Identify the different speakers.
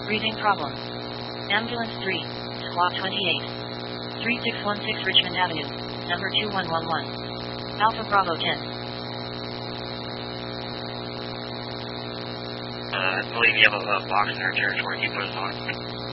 Speaker 1: Breathing problem. Ambulance 3, Squad 28. 3616 Richmond Avenue, number 2111. Alpha Bravo 10.
Speaker 2: I believe you have a box in our territory. You put us on.